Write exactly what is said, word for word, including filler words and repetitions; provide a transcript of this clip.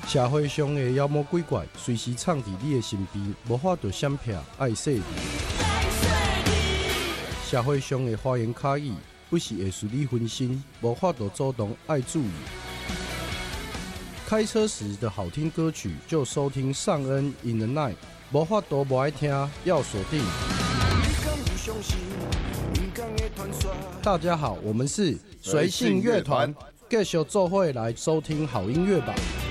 社会上的妖魔鬼怪，随时藏伫你的身边，无法度闪避，爱说你。社会上的花言巧语，不是会使你分心，无法度主动爱注意。开车时的好听歌曲，就收听尚恩 in the night。无法度无爱听，要锁定。大家好，我们是随性乐团，继续做伙来收听好音乐吧。